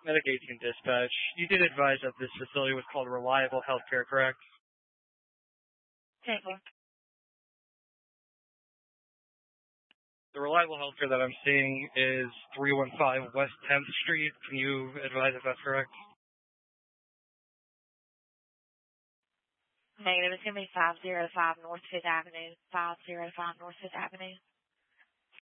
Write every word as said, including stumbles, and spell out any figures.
Medic eighteen Dispatch. You did advise that this facility was called Reliable Healthcare, correct? Take one. The Reliable Healthcare that I'm seeing is three one five West tenth Street. Can you advise if that's correct? Negative. It's going to be five oh five North Fifth Avenue. five oh five North Fifth Avenue.